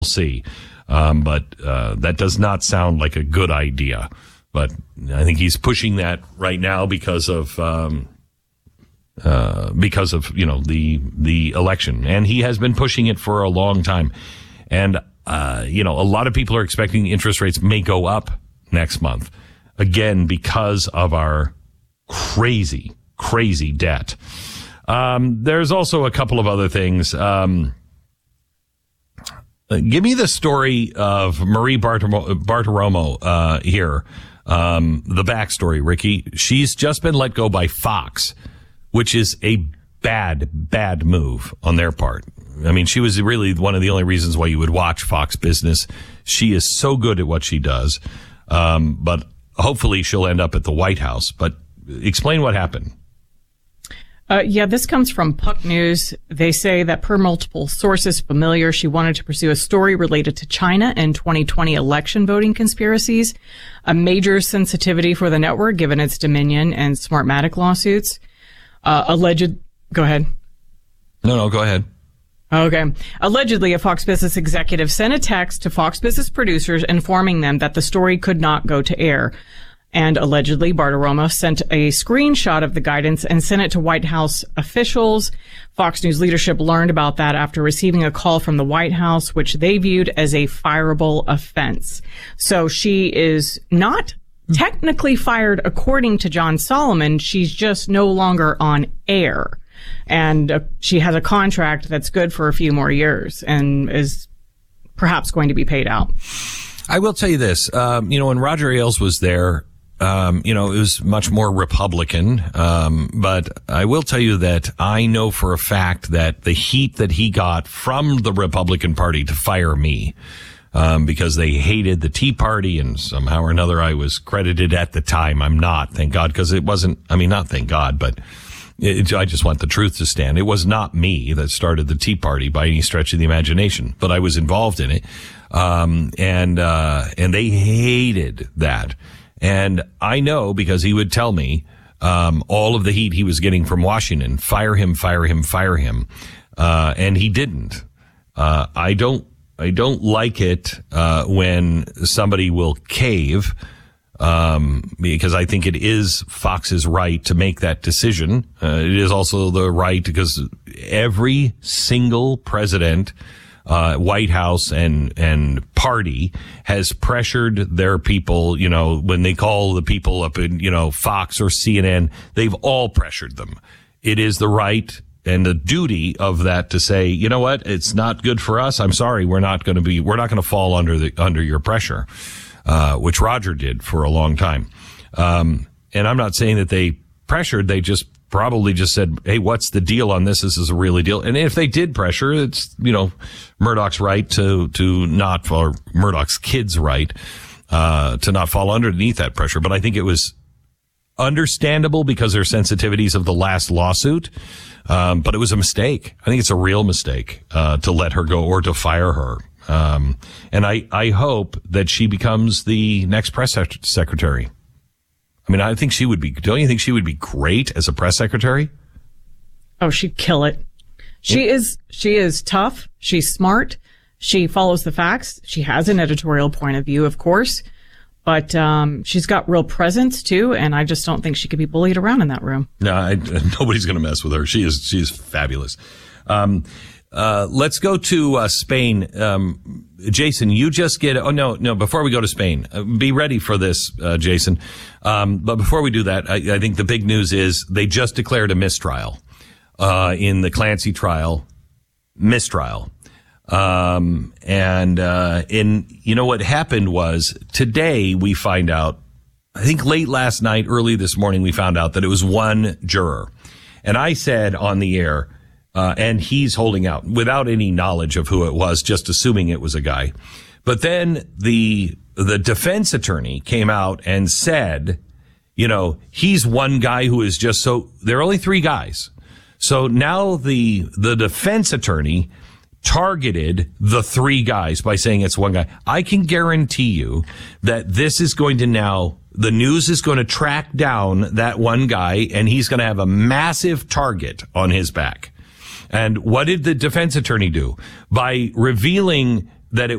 see. But that does not sound like a good idea. But I think he's pushing that right now because of the election, and he has been pushing it for a long time. And a lot of people are expecting interest rates may go up next month again because of our crazy debt. There's also a couple of other things. Give me the story of Marie Bartiromo here. The backstory, Ricky. She's just been let go by Fox, which is a bad move on their part. I mean, she was really one of the only reasons why you would watch Fox Business. She is so good at what she does. But hopefully she'll end up at the White House. But explain what happened. This comes from Puck News. They say that per multiple sources familiar, she wanted to pursue a story related to China and 2020 election voting conspiracies, a major sensitivity for the network given its Dominion and Smartmatic lawsuits. Go ahead. No, go ahead. Okay. Allegedly, a Fox Business executive sent a text to Fox Business producers informing them that the story could not go to air. And allegedly, Bartiromo sent a screenshot of the guidance and sent it to White House officials. Fox News leadership learned about that after receiving a call from the White House, which they viewed as a fireable offense. So she is not technically fired according to John Solomon. She's just no longer on air. And she has a contract that's good for a few more years and is perhaps going to be paid out. I will tell you this. When Roger Ailes was there, it was much more Republican. But I will tell you that I know for a fact that the heat that he got from the Republican Party to fire me, because they hated the Tea Party, and somehow or another I was credited at the time. I'm not, thank God, because it wasn't, not thank God, but I just want the truth to stand. It was not me that started the Tea Party by any stretch of the imagination, but I was involved in it. And they hated that. And I know because he would tell me, all of the heat he was getting from Washington, fire him. And he didn't. I don't like it, when somebody will cave, because I think it is Fox's right to make that decision. It is also the right because every single president, White House and party has pressured their people, when they call the people up in, Fox or CNN, they've all pressured them. It is the right and the duty of that to say, you know what, it's not good for us. I'm sorry, we're not going to fall under your pressure, which Roger did for a long time. And I'm not saying that they pressured, they just probably just said, hey, what's the deal on this? This is a really deal. And if they did pressure, it's, Murdoch's right to not, or Murdoch's kids' right, to not fall underneath that pressure. But I think it was understandable because there are sensitivities of the last lawsuit. But it was a mistake. I think it's a real mistake, to let her go or to fire her. And I hope that she becomes the next press secretary. I think she would be, don't you think she would be great as a press secretary? Oh, she'd kill it. She is tough. She's smart. She follows the facts. She has an editorial point of view, of course, but, she's got real presence too. And I just don't think she could be bullied around in that room. No, nobody's going to mess with her. She is fabulous. Let's go to, Spain. Jason, you just get, before we go to Spain, be ready for this, Jason. But before we do that, I think the big news is they just declared a mistrial, in the Clancy trial, mistrial. What happened was today we find out, I think late last night, early this morning, we found out that it was one juror. And I said on the air, and he's holding out without any knowledge of who it was, just assuming it was a guy. But then the defense attorney came out and said, he's one guy who is just there are only three guys. So now the defense attorney targeted the three guys by saying it's one guy. I can guarantee you that this is going to the news is going to track down that one guy, and he's going to have a massive target on his back. And what did the defense attorney do? By revealing that it